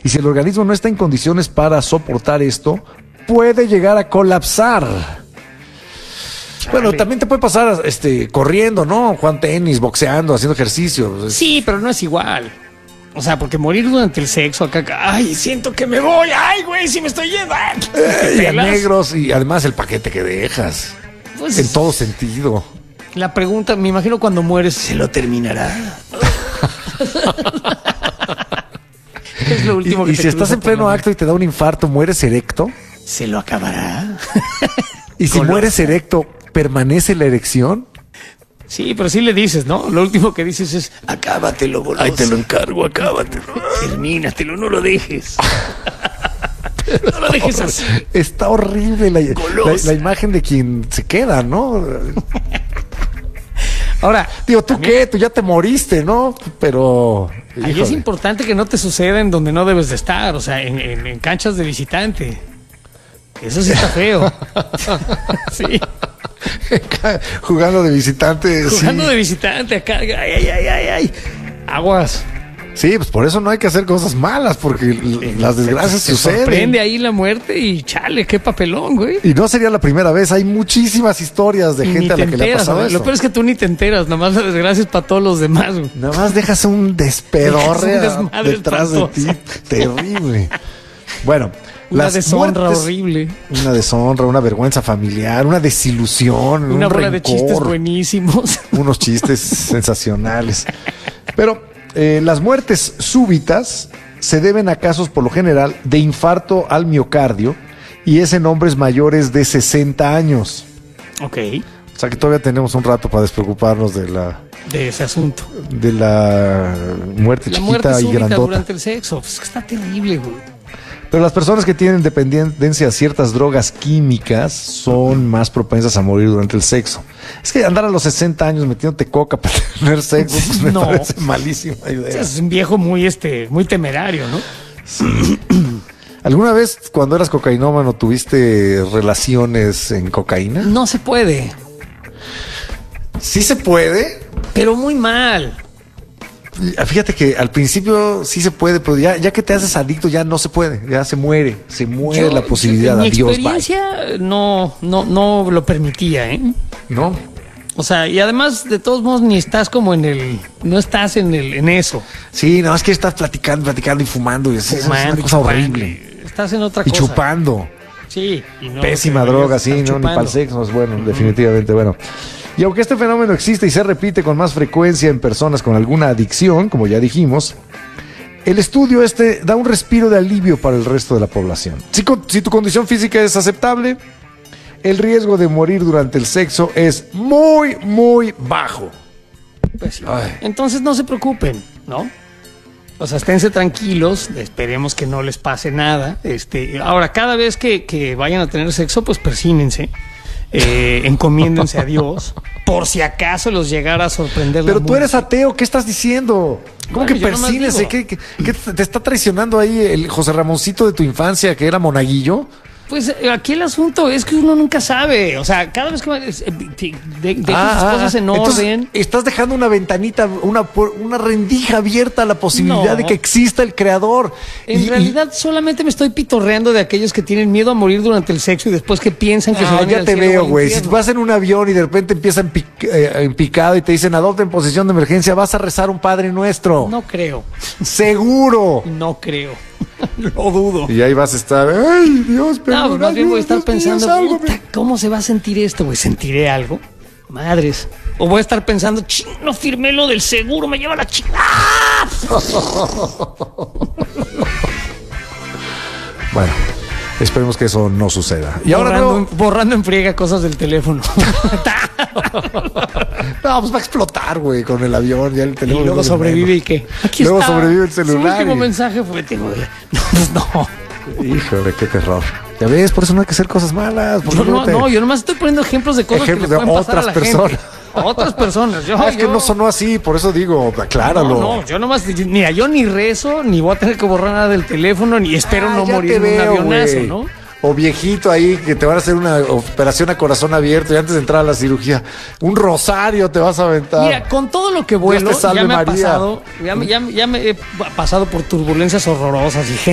Y si el organismo no está en condiciones para soportar esto, puede llegar a colapsar. Bueno, también te puede pasar corriendo, ¿no? Jugando tenis, boxeando, haciendo ejercicio. Sí, pero no es igual. O sea, porque morir durante el sexo acá, ay, siento que me voy, ay, güey, si me estoy yendo. Y a negros, y además el paquete que dejas. Pues, en todo sentido. La pregunta, me imagino cuando mueres, ¿se lo terminará? Es lo último que y si estás en pleno acto y te da un infarto, ¿mueres erecto? ¿Se lo acabará? Y si mueres erecto, ¿permanece la erección? Sí, pero sí le dices, ¿no? Lo último que dices es, acábatelo, goloso. Ahí te lo encargo, acábatelo. Termínatelo, no lo dejes. No lo dejes así. Está horrible la imagen de quien se queda, ¿no? Ahora, digo, ¿tú qué? Tú ya te moriste, ¿no? Pero... ahí es importante que no te suceda en donde no debes de estar, o sea, en canchas de visitante. Eso sí está feo. Sí. Jugando de visitante. Jugando de visitante acá. Ay. Aguas. Sí, pues por eso no hay que hacer cosas malas, porque las desgracias suceden. Sorprende ahí la muerte y chale, qué papelón, güey. Y no sería la primera vez, hay muchísimas historias de gente a la que le ha pasado eso. Lo peor es que tú ni te enteras, nomás la desgracia es para todos los demás, güey. Nada más dejas un despedorre detrás de ti, terrible. Bueno, una deshonra muertes, horrible. Una deshonra, una vergüenza familiar, una desilusión, una un bola rencor, de chistes buenísimos. Unos chistes sensacionales. Pero las muertes súbitas se deben a casos por lo general de infarto al miocardio y es en hombres mayores de 60 años. Ok. O sea que todavía tenemos un rato para despreocuparnos de ese asunto. De la muerte chiquita y grandota. Durante el sexo. Pues está terrible, güey. Pero las personas que tienen dependencia a ciertas drogas químicas son más propensas a morir durante el sexo. Es que andar a los 60 años metiéndote coca para tener sexo, pues me parece malísima idea. Es un viejo muy temerario, ¿no? Sí. ¿Alguna vez cuando eras cocainómano tuviste relaciones en cocaína? No se puede. Sí se puede, pero muy mal. Fíjate que al principio sí se puede, pero ya que te haces adicto ya no se puede, ya se muere la posibilidad. Mi experiencia no lo permitía, ¿eh? No. O sea, y además de todos modos ni estás como no estás en eso. Sí, no, es que estás platicando y fumando y es una cosa horrible. Estás en otra cosa. Y chupando. Sí. Y no, pésima droga, sí, no, ni para el sexo es bueno, definitivamente, bueno. Y aunque este fenómeno existe y se repite con más frecuencia en personas con alguna adicción, como ya dijimos, el estudio da un respiro de alivio para el resto de la población. Si tu condición física es aceptable, el riesgo de morir durante el sexo es muy, muy bajo. Pues sí. Entonces no se preocupen, ¿no? O sea, esténse tranquilos, esperemos que no les pase nada. Ahora, cada vez que vayan a tener sexo, pues persínense. Encomiéndense a Dios por si acaso los llegara a sorprender. Pero tú eres ateo, ¿qué estás diciendo? ¿Cómo que persínese? ¿Qué te está traicionando ahí el José Ramoncito de tu infancia que era monaguillo? Pues aquí el asunto es que uno nunca sabe. O sea, cada vez que dejas sus cosas en orden. Estás dejando una ventanita, una rendija abierta a la posibilidad de que exista el creador. En realidad solamente me estoy pitorreando de aquellos que tienen miedo a morir durante el sexo y después que piensan que se van a ir al cielo. Ya te veo, güey. Si vas en un avión y de repente empieza en picado y te dicen adopta en posición de emergencia, vas a rezar un Padre Nuestro. No creo. Seguro. No creo. Lo dudo. Y ahí vas a estar, ay, Dios, pero no, más bien voy a estar pensando, ¿cómo se va a sentir esto, güey? ¿Sentiré algo? Madres. O voy a estar pensando, no firmé lo del seguro, me lleva la chingada. Bueno, esperemos que eso no suceda. Y ahora borrando en friega cosas del teléfono. No, pues va a explotar, güey, con el avión, ya el teléfono. Y luego sobrevive y qué. Aquí luego sobrevive el celular. Su último mensaje fue, no. Híjole, qué terror. Ya ves, por eso no hay que hacer cosas malas. Yo nomás estoy poniendo ejemplos de cosas que le pueden pasar a la personas. Gente. A otras personas. Es que no sonó así, por eso digo, acláralo. No, yo nomás, mira, yo ni rezo, ni voy a tener que borrar nada del teléfono, ni espero no morir en un avionazo, ¿no? O viejito ahí que te van a hacer una operación a corazón abierto y antes de entrar a la cirugía, un rosario te vas a aventar. Mira, con todo lo que vuelo, ya me he pasado por turbulencias horrorosas y